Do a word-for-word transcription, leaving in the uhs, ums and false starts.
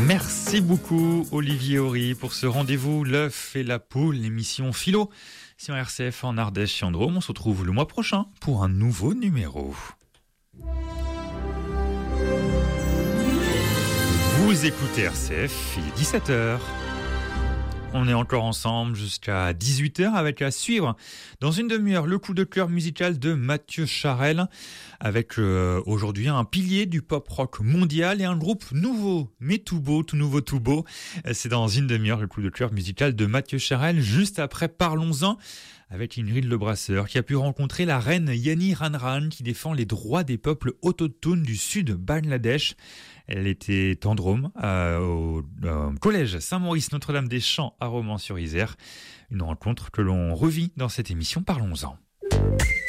Merci beaucoup Olivier Horry pour ce rendez-vous l'œuf et la poule, l'émission Philo sur R C F en Ardèche et en Drôme. On se retrouve le mois prochain pour un nouveau numéro. Vous écoutez R C F, il est dix-sept heures. On est encore ensemble jusqu'à dix-huit heures avec à suivre dans une demi-heure le coup de cœur musical de Mathieu Charel avec euh, aujourd'hui un pilier du pop rock mondial et un groupe nouveau, mais tout beau, tout nouveau, tout beau. C'est dans une demi-heure le coup de cœur musical de Mathieu Charel. Juste après, parlons-en avec Ingrid Lebrasseur qui a pu rencontrer la reine Yani Ranran qui défend les droits des peuples autochtones du sud Bangladesh. Elle était en Drôme euh, au euh, collège Saint-Maurice Notre-Dame-des-Champs à Romans-sur-Isère. Une rencontre que l'on revit dans cette émission. Parlons-en.